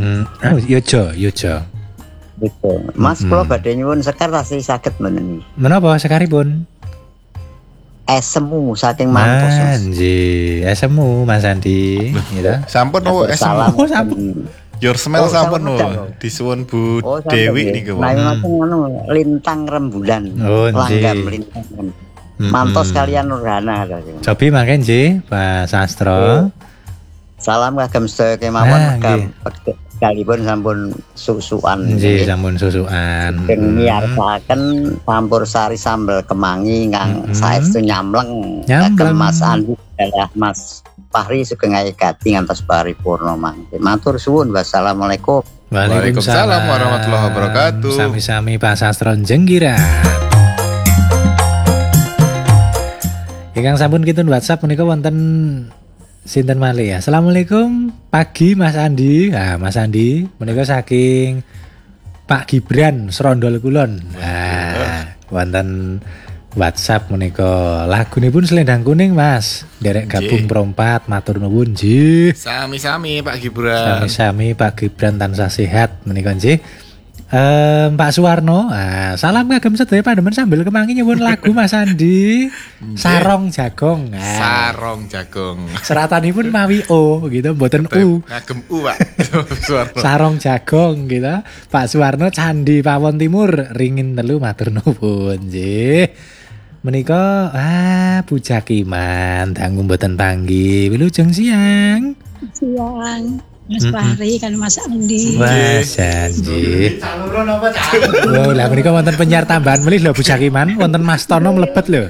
Yojo. Gitu. Mas kula badhe nyuwun sekar tasih saged menen. Menapa sekaripun? Esemu saking Mantos. Anjir, esemu Mas Andi, gitu. Sampun esemu. Oh, sampun. Your smell sampun disuwun Bu Dewi niku. Nah, ngono lintang rembulan. Langgam lintang. Mantos kalian Nurhana. Cobi mangke nggih, Pak Sastro. Salam kagem sedaya kemawon kalipun sampun susukan. Nggih, sampun susukan. Sing miarsaken campur sari sambel kemangi ingkang saestu nyamleng. Kagem Mas Andi adalah Mas Fahri Sugeng Ayegati ngantos paripurna mangke. Matur suwun. Wassalamualaikum. Waalaikumsalam warahmatullahi wabarakatuh. Sami-sami Pak Sastro Jenggiran. Ingkang sampun kitun WhatsApp menika wonten sinten malih ya. Assalamualaikum pagi Mas Andi. Nah, Mas Andi menika saking Pak Gibran Serondol Kulon. Nah, wonten WhatsApp menika lagunipun Selendang Kuning Mas. Derek gabung perompat matur nuwun nggih. Sami-sami Pak Gibran. Sami-sami Pak Gibran tansah sehat menika nggih. Pak Suwarno, salam kagem sedaya pandemen sambil kemangi nyuwun lagu Mas Andi. Sarong Jagong. Sarong Jagong. Seratanipun mawi O gitu, mboten U. Ngagem U, Pak. Suwarno. Sarong Jagong gitu. Pak Suwarno Candi Pawon Timur ringin telu matur nuwun nggih. Menika Bujakiman dangu mboten panggih. Wilujeng siang. Siang. Mas Fahri kan Mas Andi. Mas Andi. Lho, lah menika wonten penyiar tambahan melih lho Bu Jakiman, wonten Mas Tono mlebet lho.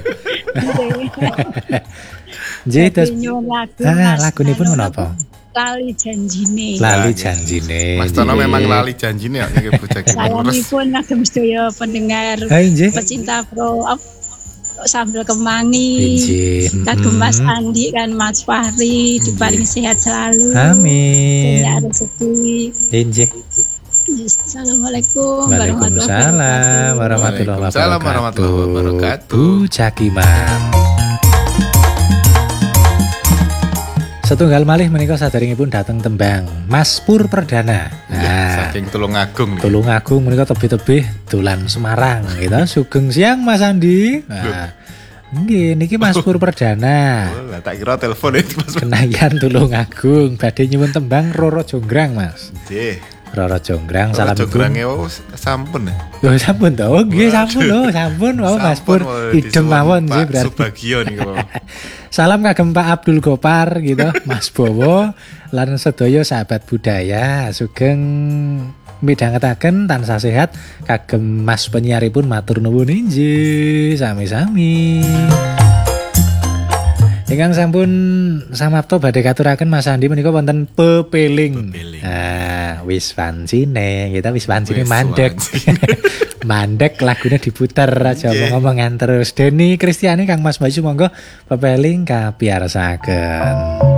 Nggih, terus lagunipun menapa? Lali janjine. Lali janjine. Mas Tono memang lali janjine ya niki Bu Jakiman. Salamipun kagem sedaya pendengar pecinta pro sambel kemangi. Kagem Mas Andi kan Mas Fahri diparing sehat selalu. Amin. Ya rezeki. Injih. Assalamualaikum warahmatullahi wabarakatuh. Bu Jakiman. Setunggal malih menika saderengipun dateng tembang Mas Pur Perdana. Saking Tulungagung. Tulungagung menika tebih-tebih dolan Semarang gitu. Sugeng siang Mas Andi. Nggih niki Mas Pur Perdana. Lah tak kira telepon itu Mas. Kenayan Tulungagung badhe nyuwun tembang Roro Jonggrang Mas. Nggih. Roro Jonggrang salam Jonggrangnya sampun ya. Lho sampun to. Oh nggih sampun lho, sampun wau Mas Pur idem mawon nggih berarti. Subagio niku. Salam kagem Pak Abdul Gopar gitu, Mas Bowo lan sedaya sahabat budaya sugeng midhangetaken tansah sehat kagem Mas penyiaripun matur nuwun inggih sami-sami. Ingkang sampun samapta badhe katuraken Mas Andi menika wonten pepeling. Wis wancine, kita wis wancine mandek. Mandek lagunya diputer aja ngomong-ngomongan terus. Denny Kristiani Kang Mas Bayu monggo pepeling kapiarsaken.